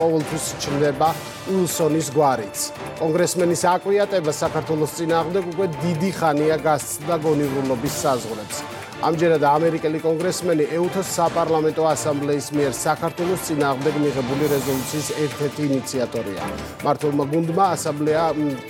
ყოველთვის ჩნდება უილსონის გვარიც. კონგრესმენის აკვიატება საქართველოს წინააღმდეგ უკვე დიდი ხანია გასცდა გონივრულობის საზღვრებს. ამჯერად ამერიკელი კონგრესმენი EUTHOS საპარლამენტო ასამბლეის მიერ საქართველოს წინააღმდეგ მიღებული რეზოლუციის ერთ-ერთი ინიციატორია. მმართველმა გუნდმა ასამბლეა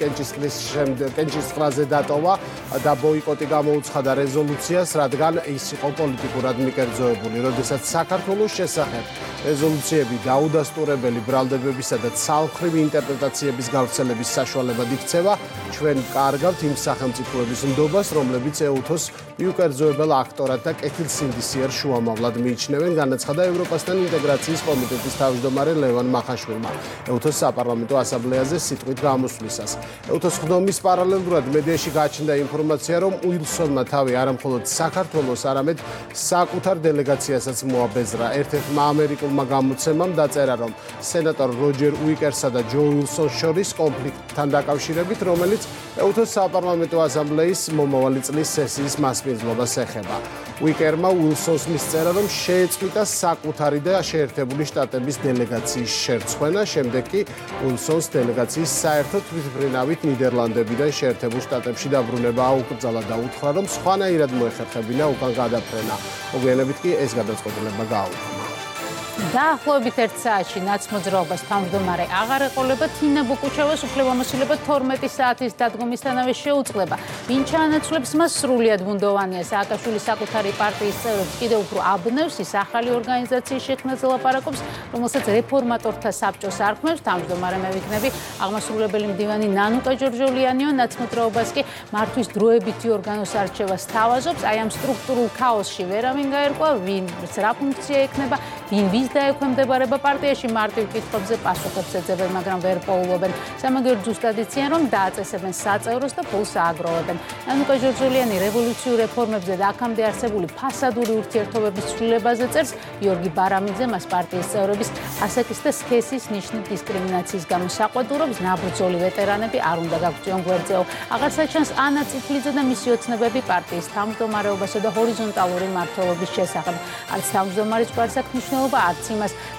კენჭისყრაზე დატოვა და ბოიკოტი გამოუცხადა რეზოლუციას, რადგან ის იყო პოლიტიკურად მიკერძოებული. როდესაც საქართველოს შესახებ რეზოლუციები დაუდასტურებელი ბრალდებებისა და ცალმხრივი ინტერპრეტაციების გავრცელების საშუალებად იქცევა, ჩვენ კარგავთ იმ სახელმწიფოების ნდობას, რომლებიც EUTHOS მიუკერძოებელ აქტორად და კეთილსინდისიერ შუამავლად მიიჩნევენ, განაცხადა ევროპასთან ინტეგრაციის კომიტეტის თავმჯდომარე ლევან მახაშვილმა EUTHOS საპარლამენტო ასამბლეაზე სიტყვით გამოსვლისას. EUTHOS ხდომის პარალელურად მედიაში გაჩნდა ინფორმაცია, რომ უილსონმა თავი არამხოლოდ საქართველოს, არამედ საკუთარ დელეგაციასაც მოაბეზრა. ერთ-ერთმა ამერიკულმა გამოცემამ დაწერა, რომ სენატორ როჯერ უიკერსა და ჯო უილსონს შორის კონფლიქტთან დაკავშირებით, რომელიც EUTHOS საპარლამენტო ასამბლეის მომავალი წლის სესიის მასპინძლობას ეხება. უიკერმა უილსონს მისწერა, რომ შეეწყვიტა საკუთარი და შეერთებული შტატების დელეგაციის შერცხვენა, შემდეგ კი უილსონს დელეგაციის საერთო თვითმფრინავით ნიდერლანდებიდან შეერთებულ შტატებში დაბრუნება აუკრძალა და უთხრა, რომ სხვანაირად მოეხერხებინა უკან გადაფრენა. მოგვიანებით კი ეს გადაწყვეტილება გააუქმა. დაახლოებით 1 საათში ნაცმოძრაობას თავმჯდომარე აღარ ეყოლება, თინა ბუკუჩევას უფლებამოსილება 12 საათის დადგომისთანავე შეუწყლება. ვინ ჩაანაცვლებს მას სრულიად ბუნდოვანია. სააკაშვილის საკუთარი პარტიის წევრებს კიდევ უფრო აბნევს, ის ახალი ორგანიზაციის შექმნაზე ლაპარაკობს, რომელსაც რეფორმატორთა საბჭოს არქმევს. თავმჯდომარე მე ვიქნები აღმასრულებელი მდივანი ნანუკა ჯორჯოლიანიო, ნაცმოძრაობას კი მართვის დროებითი ორგანოს არჩევას თავაზობს. აი ამ სტრუქტურულ ქაოსში ვერავინ გაერკვა, ვინც რა ფუნქცია ექნება, ვინ ვის დაექვემდებარება პარტიაში, მარტივ კითხვებზე პასუხებს ეძებენ, მაგრამ ვერ პოულობენ. სამაგერო ზუსტად იციან, რომ დააწესებენ საწევროს და ფულს ააგროვებენ. ნანუკა ჯორჯოლიანი რევოლუციურ რეფორმებზე და აქამდე არსებული ფასადური ურთიერთობების ცვლილებაზე წერს. გიორგი ბარამიძე მას პარტიის წევრების ასაკის და სქესის ნიშნით დისკრიმინაციის გამო საყვედურობს. ნაბრძოლი ვეტერანები არ უნდა გაგწიონ გვერდზეო. აღარ საჩანს ანა წიფლიძე და მისი ოცნებები პარტიის თავმჯდომარეობასა და ჰორიზონტალური მმართველობის შესახებ. არც თავმჯდომარის გვარს აქვს მნიშვნელობა, არც იმას,